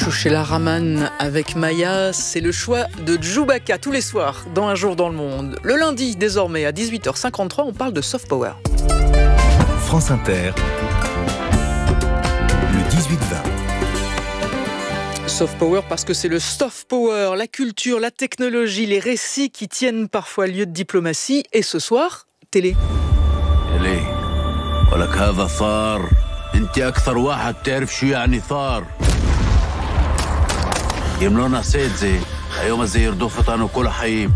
Chouchela Rahman avec Maya, c'est le choix de Djoubaka tous les soirs dans Un jour dans le monde. Le lundi, désormais, à 18h53, on parle de soft power. France Inter, le 18-20. Soft power parce que c'est le soft power, la culture, la technologie, les récits qui tiennent parfois lieu de diplomatie. Et ce soir, télé. ليه ولك هذا صار انت اكثر واحد تعرف شو يعني ثار يملونا سيدزي ايوم زي يردو فطانو كل حيب.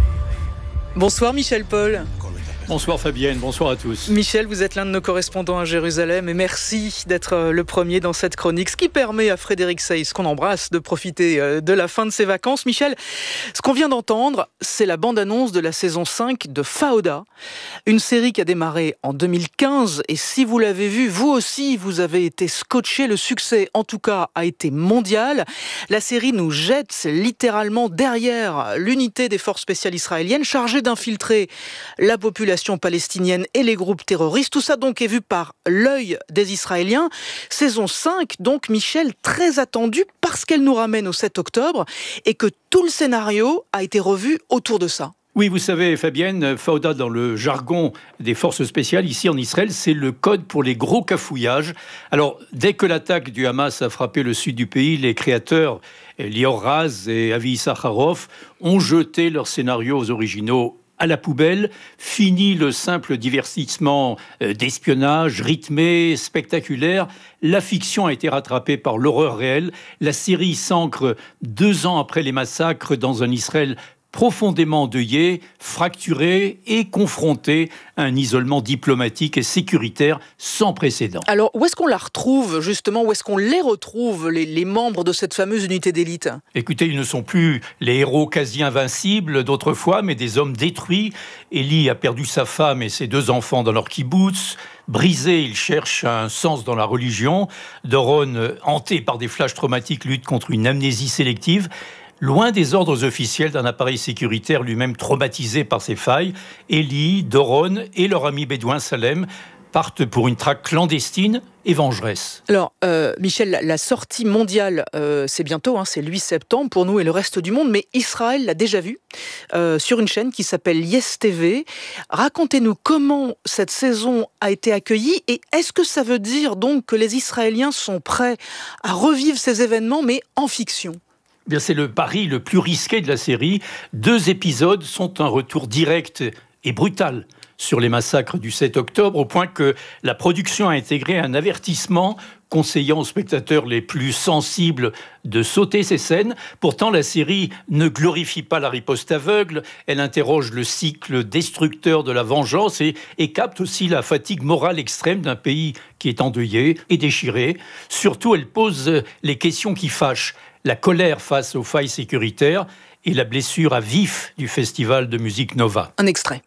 Bonsoir Michel Paul. Bonsoir Fabienne, bonsoir à tous. Michel, vous êtes l'un de nos correspondants à Jérusalem et merci d'être le premier dans cette chronique, ce qui permet à Frédéric Seyss, qu'on embrasse, de profiter de la fin de ses vacances. Michel, ce qu'on vient d'entendre, c'est la bande-annonce de la saison 5 de Fauda, une série qui a démarré en 2015 et si vous l'avez vue, vous aussi, vous avez été scotché. Le succès, en tout cas, a été mondial. La série nous jette littéralement derrière l'unité des forces spéciales israéliennes chargée d'infiltrer la population palestinienne et les groupes terroristes. Tout ça donc est vu par l'œil des Israéliens. Saison 5, donc Michel, très attendue parce qu'elle nous ramène au 7 octobre et que tout le scénario a été revu autour de ça. Oui, vous savez, Fabienne, Fauda, dans le jargon des forces spéciales, ici en Israël, c'est le code pour les gros cafouillages. Alors, dès que l'attaque du Hamas a frappé le sud du pays, les créateurs, Lior Raz et Avi Issacharov, ont jeté leurs scénarios originaux à la poubelle. Fini le simple divertissement d'espionnage rythmé, spectaculaire. La fiction a été rattrapée par l'horreur réelle. La série s'ancre 2 ans après les massacres dans un Israël profondément endeuillé, fracturé et confronté à un isolement diplomatique et sécuritaire sans précédent. Alors, où est-ce qu'on la retrouve, justement? Où est-ce qu'on les retrouve, les membres de cette fameuse unité d'élite? Écoutez, ils ne sont plus les héros quasi invincibles d'autrefois, mais des hommes détruits. Eli a perdu sa femme et ses 2 enfants dans leur kibbutz. Brisé, il cherche un sens dans la religion. Doron, hanté par des flashs traumatiques, lutte contre une amnésie sélective. Loin des ordres officiels d'un appareil sécuritaire lui-même traumatisé par ses failles, Eli, Doron et leur ami bédouin Salem partent pour une traque clandestine et vengeresse. Alors, Michel, la sortie mondiale, c'est bientôt, c'est le 8 septembre pour nous et le reste du monde, mais Israël l'a déjà vu sur une chaîne qui s'appelle Yes TV. Racontez-nous comment cette saison a été accueillie et est-ce que ça veut dire donc que les Israéliens sont prêts à revivre ces événements, mais en fiction ? Bien, c'est le pari le plus risqué de la série. 2 épisodes sont un retour direct et brutal sur les massacres du 7 octobre, au point que la production a intégré un avertissement conseillant aux spectateurs les plus sensibles de sauter ces scènes. Pourtant, la série ne glorifie pas la riposte aveugle, elle interroge le cycle destructeur de la vengeance et capte aussi la fatigue morale extrême d'un pays qui est endeuillé et déchiré. Surtout, elle pose les questions qui fâchent. La colère face aux failles sécuritaires et la blessure à vif du festival de musique Nova. Un extrait.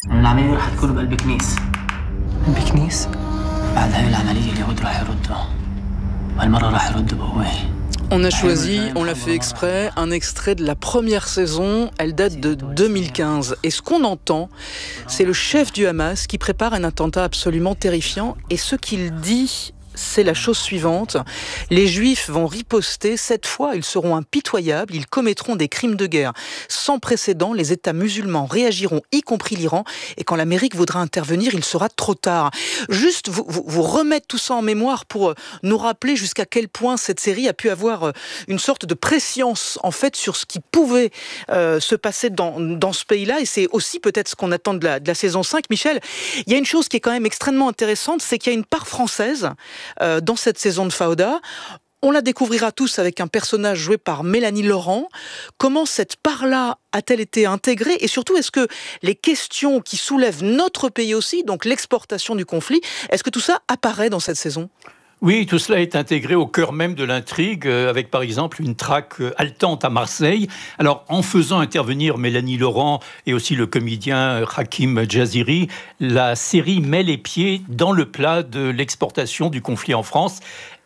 On a choisi, on l'a fait exprès, un extrait de la première saison, elle date de 2015. Et ce qu'on entend, c'est le chef du Hamas qui prépare un attentat absolument terrifiant. Et ce qu'il dit, c'est la chose suivante. Les Juifs vont riposter. Cette fois, ils seront impitoyables. Ils commettront des crimes de guerre sans précédent. Les États musulmans réagiront, y compris l'Iran. Et quand l'Amérique voudra intervenir, il sera trop tard. Juste vous remettre tout ça en mémoire pour nous rappeler jusqu'à quel point cette série a pu avoir une sorte de prescience, en fait, sur ce qui pouvait se passer dans ce pays-là. Et c'est aussi peut-être ce qu'on attend de la saison 5. Michel, il y a une chose qui est quand même extrêmement intéressante, c'est qu'il y a une part française dans cette saison de Fauda. On la découvrira tous avec un personnage joué par Mélanie Laurent. Comment cette part-là a-t-elle été intégrée? Et surtout, est-ce que les questions qui soulèvent notre pays aussi, donc l'exportation du conflit, est-ce que tout ça apparaît dans cette saison? Oui, tout cela est intégré au cœur même de l'intrigue, avec par exemple une traque haletante à Marseille. Alors, en faisant intervenir Mélanie Laurent et aussi le comédien Hakim Jaziri, la série met les pieds dans le plat de l'exportation du conflit en France.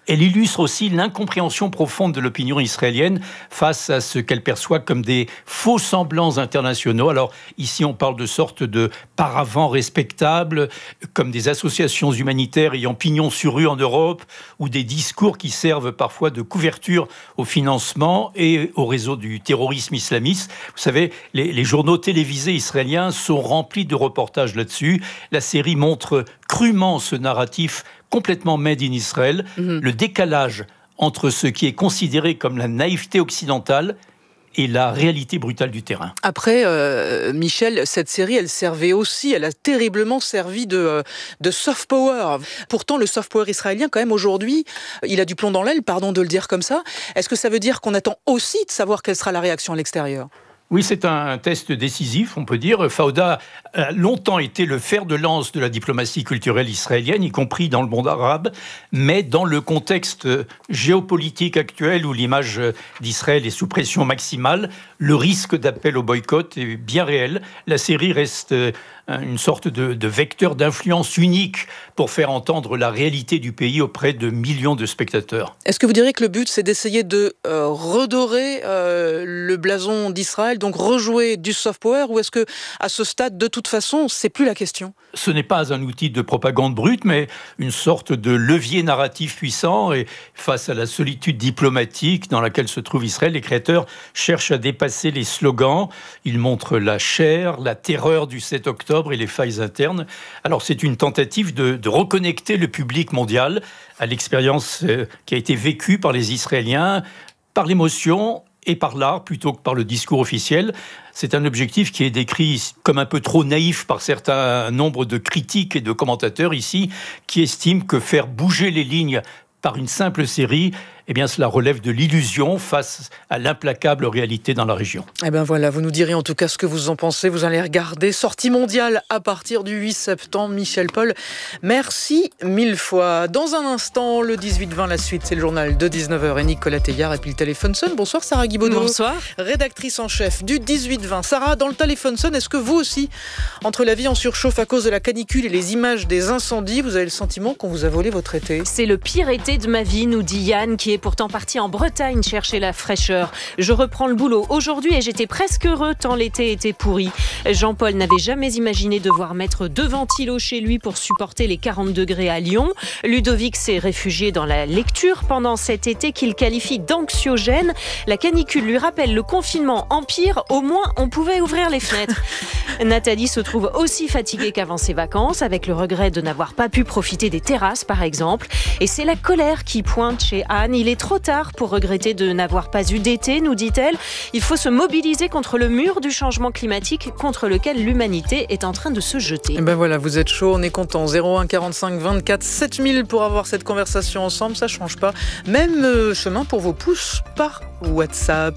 Elle illustre aussi l'incompréhension profonde de l'opinion israélienne face à ce qu'elle perçoit comme des faux semblants internationaux. Alors ici, on parle de sortes de paravents respectables, comme des associations humanitaires ayant pignon sur rue en Europe, ou des discours qui servent parfois de couverture au financement et au réseau du terrorisme islamiste. Vous savez, les journaux télévisés israéliens sont remplis de reportages là-dessus. La série montre crûment ce narratif complètement made in Israël, le décalage entre ce qui est considéré comme la naïveté occidentale et la réalité brutale du terrain. Après, Michel, cette série, elle a terriblement servi de soft power. Pourtant, le soft power israélien, quand même, aujourd'hui, il a du plomb dans l'aile, pardon de le dire comme ça. Est-ce que ça veut dire qu'on attend aussi de savoir quelle sera la réaction à l'extérieur ? Oui, c'est un test décisif, on peut dire. Fauda a longtemps été le fer de lance de la diplomatie culturelle israélienne, y compris dans le monde arabe, mais dans le contexte géopolitique actuel où l'image d'Israël est sous pression maximale, le risque d'appel au boycott est bien réel. La série reste une sorte de vecteur d'influence unique pour faire entendre la réalité du pays auprès de millions de spectateurs. Est-ce que vous diriez que le but, c'est d'essayer de redorer le blason d'Israël, donc rejouer du soft power, ou est-ce que à ce stade, de toute façon, c'est plus la question ? Ce n'est pas un outil de propagande brute, mais une sorte de levier narratif puissant. Et face à la solitude diplomatique dans laquelle se trouve Israël, les créateurs cherchent à dépasser les slogans. Ils montrent la chair, la terreur du 7 octobre et les failles internes. Alors c'est une tentative de reconnecter le public mondial à l'expérience qui a été vécue par les Israéliens, par l'émotion et par l'art plutôt que par le discours officiel. C'est un objectif qui est décrit comme un peu trop naïf par certains nombres de critiques et de commentateurs ici, qui estiment que faire bouger les lignes par une simple série, eh bien, cela relève de l'illusion face à l'implacable réalité dans la région. Eh bien voilà, vous nous direz en tout cas ce que vous en pensez. Vous allez regarder Sortie mondiale à partir du 8 septembre. Michel Paul, merci mille fois. Dans un instant, le 18-20, la suite, c'est le journal de 19h et Nicolas Teillard. Et puis le téléphone sonne. Bonsoir Sarah Guibaudot. Bonsoir. Rédactrice en chef du 18-20. Sarah, dans le téléphone sonne, est-ce que vous aussi, entre la vie en surchauffe à cause de la canicule et les images des incendies, vous avez le sentiment qu'on vous a volé votre été ? C'est le pire été de ma vie, nous dit Yann, qui est pourtant parti en Bretagne chercher la fraîcheur. Je reprends le boulot aujourd'hui et j'étais presque heureux tant l'été était pourri. Jean-Paul n'avait jamais imaginé devoir mettre 2 ventilos chez lui pour supporter les 40 degrés à Lyon. Ludovic s'est réfugié dans la lecture pendant cet été qu'il qualifie d'anxiogène. La canicule lui rappelle le confinement empire, au moins on pouvait ouvrir les fenêtres. Nathalie se trouve aussi fatiguée qu'avant ses vacances, avec le regret de n'avoir pas pu profiter des terrasses par exemple. Et c'est la colère qui pointe chez Anne. Il est trop tard pour regretter de n'avoir pas eu d'été, nous dit-elle. Il faut se mobiliser contre le mur du changement climatique contre lequel l'humanité est en train de se jeter. Et ben voilà, vous êtes chaud, on est content. 01 45 24 7000 pour avoir cette conversation ensemble, ça change pas. Même chemin pour vos pouces par WhatsApp.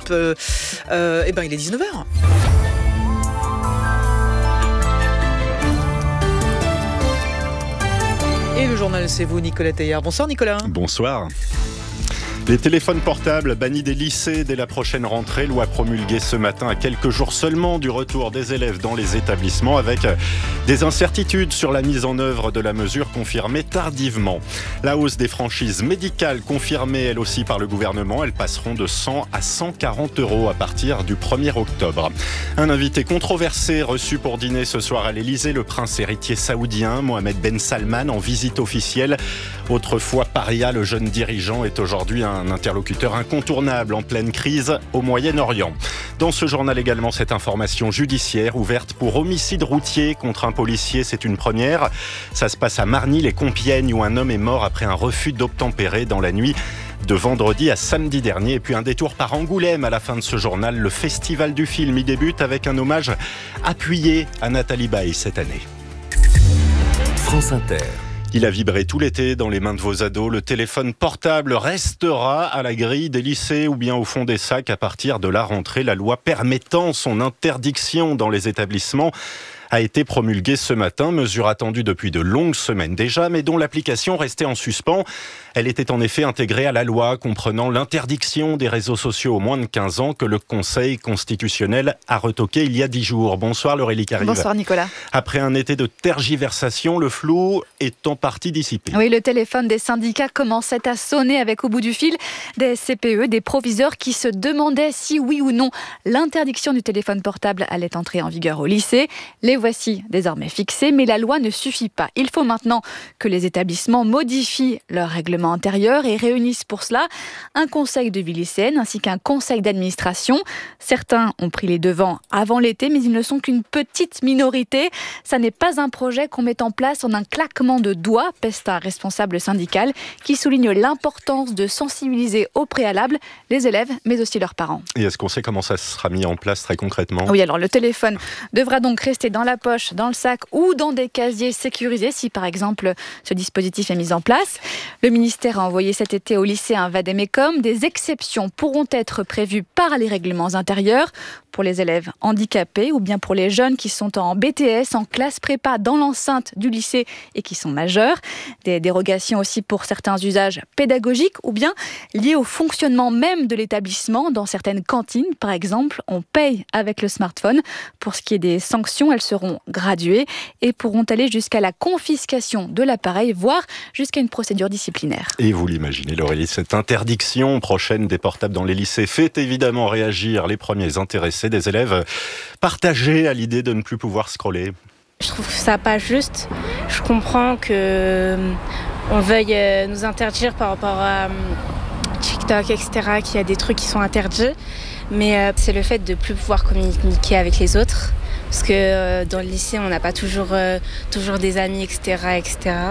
Et ben il est 19h. Et le journal, c'est vous, Nicolas Teillard. Bonsoir Nicolas. Bonsoir. Les téléphones portables bannis des lycées dès la prochaine rentrée, loi promulguée ce matin à quelques jours seulement du retour des élèves dans les établissements, avec des incertitudes sur la mise en œuvre de la mesure confirmée tardivement. La hausse des franchises médicales confirmée elle aussi par le gouvernement, elles passeront de 100 à 140 € à partir du 1er octobre. Un invité controversé reçu pour dîner ce soir à l'Elysée, le prince héritier saoudien Mohammed Ben Salman en visite officielle. Autrefois paria, le jeune dirigeant est aujourd'hui un interlocuteur incontournable en pleine crise au Moyen-Orient. Dans ce journal également, cette information judiciaire ouverte pour homicide routier contre un policier, c'est une première. Ça se passe à Marny-les-Compiègnes où un homme est mort après un refus d'obtempérer dans la nuit de vendredi à samedi dernier. Et puis un détour par Angoulême à la fin de ce journal. Le festival du film y débute avec un hommage appuyé à Nathalie Baye cette année. France Inter. Il a vibré tout l'été dans les mains de vos ados. Le téléphone portable restera à la grille des lycées ou bien au fond des sacs à partir de la rentrée. La loi permettant son interdiction dans les établissements a été promulguée ce matin. Mesure attendue depuis de longues semaines déjà, mais dont l'application restait en suspens. Elle était en effet intégrée à la loi comprenant l'interdiction des réseaux sociaux aux moins de 15 ans que le Conseil constitutionnel a retoqué il y a 10 jours. Bonsoir Laurélie Carive. Bonsoir Nicolas. Après un été de tergiversation, le flou est en partie dissipé. Oui, le téléphone des syndicats commençait à sonner avec au bout du fil des CPE, des proviseurs qui se demandaient si oui ou non l'interdiction du téléphone portable allait entrer en vigueur au lycée. Les voici désormais fixés, mais la loi ne suffit pas. Il faut maintenant que les établissements modifient leur règlement intérieur et réunissent pour cela un conseil de vie lycéenne ainsi qu'un conseil d'administration. Certains ont pris les devants avant l'été, mais ils ne sont qu'une petite minorité. Ça n'est pas un projet qu'on met en place en un claquement de doigts, peste un responsable syndical qui souligne l'importance de sensibiliser au préalable les élèves, mais aussi leurs parents. Et est-ce qu'on sait comment ça sera mis en place très concrètement ? Oui, alors le téléphone devra donc rester dans la poche, dans le sac ou dans des casiers sécurisés si par exemple ce dispositif est mis en place. Le ministère a envoyé cet été au lycée un vade-mecum. Des exceptions pourront être prévues par les règlements intérieurs pour les élèves handicapés ou bien pour les jeunes qui sont en BTS, en classe prépa dans l'enceinte du lycée et qui sont majeurs. Des dérogations aussi pour certains usages pédagogiques ou bien liés au fonctionnement même de l'établissement. Dans certaines cantines, par exemple, on paye avec le smartphone. Pour ce qui est des sanctions, elles seront graduées et pourront aller jusqu'à la confiscation de l'appareil, voire jusqu'à une procédure disciplinaire. Et vous l'imaginez, Laurélie, cette interdiction prochaine des portables dans les lycées fait évidemment réagir les premiers intéressés, des élèves partagés à l'idée de ne plus pouvoir scroller. Je trouve ça pas juste. Je comprends que on veuille nous interdire par rapport à TikTok, etc., qu'il y a des trucs qui sont interdits. Mais c'est le fait de ne plus pouvoir communiquer avec les autres. Parce que dans le lycée, on n'a pas toujours des amis, etc.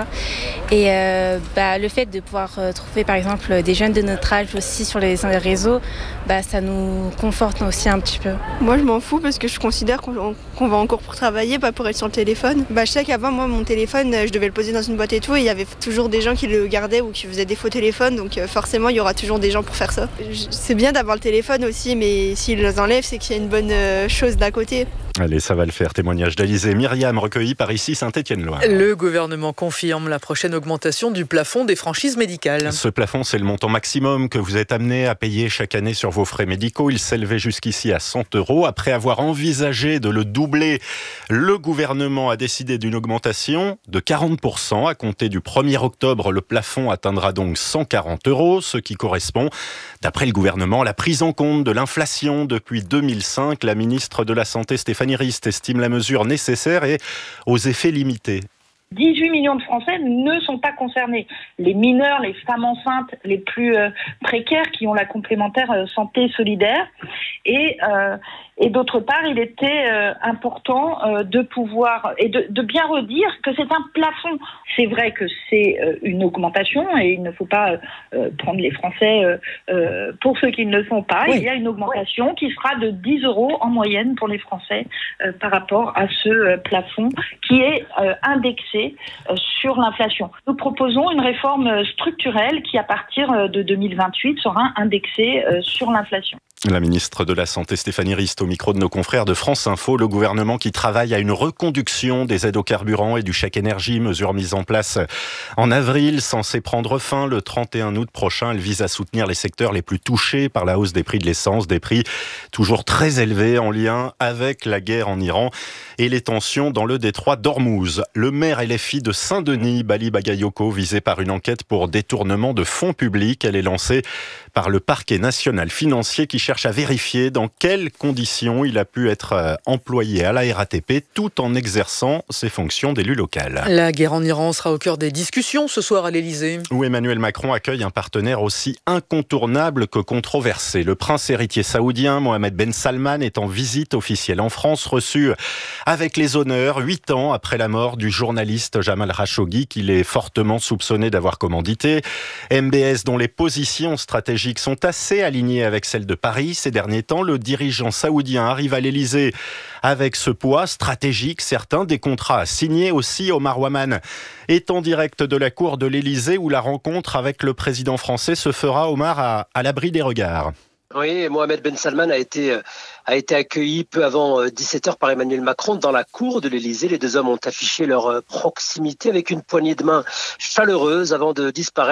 Et le fait de pouvoir trouver, par exemple, des jeunes de notre âge aussi sur les réseaux, ça nous conforte aussi un petit peu. Moi, je m'en fous parce que je considère qu'on va en cours pour travailler, pas pour être sur le téléphone. Je sais qu'avant, moi, mon téléphone, je devais le poser dans une boîte et tout, et il y avait toujours des gens qui le gardaient ou qui faisaient des faux téléphones, donc forcément, il y aura toujours des gens pour faire ça. C'est bien d'avoir le téléphone aussi, mais s'ils les enlèvent, c'est qu'il y a une bonne chose d'à côté. Allez, ça va le faire. Témoignage d'Alizée Myriam, recueilli par ici Saint-Étienne-Loire. Le gouvernement confirme la prochaine augmentation du plafond des franchises médicales. Ce plafond, c'est le montant maximum que vous êtes amené à payer chaque année sur vos frais médicaux. Il s'élevait jusqu'ici à 100 €. Après avoir envisagé de le doubler, le gouvernement a décidé d'une augmentation de 40%. À compter du 1er octobre, le plafond atteindra donc 140 €, ce qui correspond, d'après le gouvernement, à la prise en compte de l'inflation depuis 2005. La ministre de la Santé, Stéphanie Rist, estime la mesure nécessaire et aux effets limités. 18 millions de Français ne sont pas concernés. Les mineurs, les femmes enceintes les plus précaires qui ont la complémentaire santé solidaire. Et d'autre part, il était important de pouvoir et de bien redire que c'est un plafond. C'est vrai que c'est une augmentation et il ne faut pas prendre les Français pour ceux qui ne le sont pas. Oui. Il y a une augmentation qui sera de 10 € en moyenne pour les Français par rapport à ce plafond qui est indexé sur l'inflation. Nous proposons une réforme structurelle qui, à partir de 2028, sera indexée sur l'inflation. La ministre de la Santé, Stéphanie Rist, au micro de nos confrères de France Info. Le gouvernement qui travaille à une reconduction des aides au carburant et du chèque énergie, mesure mise en place en avril, censée prendre fin le 31 août prochain. Elle vise à soutenir les secteurs les plus touchés par la hausse des prix de l'essence, des prix toujours très élevés en lien avec la guerre en Iran et les tensions dans le détroit d'Ormuz. Le maire LFI de Saint-Denis, Bali Bagayoko, visé par une enquête pour détournement de fonds publics. Elle est lancée par le parquet national financier qui cherche à vérifier dans quelles conditions il a pu être employé à la RATP tout en exerçant ses fonctions d'élu local. La guerre en Iran sera au cœur des discussions ce soir à l'Elysée. Où Emmanuel Macron accueille un partenaire aussi incontournable que controversé. Le prince héritier saoudien Mohammed Ben Salman est en visite officielle en France, reçu avec les honneurs 8 ans après la mort du journaliste Jamal Khashoggi qu'il est fortement soupçonné d'avoir commandité. MBS dont les positions stratégiques sont assez alignées avec celles de Paris ces derniers temps. Le dirigeant saoudien arrive à l'Elysée avec ce poids stratégique, certains des contrats à signer aussi. Omar Waman est en direct de la cour de l'Elysée où la rencontre avec le président français se fera, Omar, à l'abri des regards. Oui, Mohamed Ben Salman a été accueilli peu avant 17h par Emmanuel Macron dans la cour de l'Élysée. Les deux hommes ont affiché leur proximité avec une poignée de main chaleureuse avant de disparaître.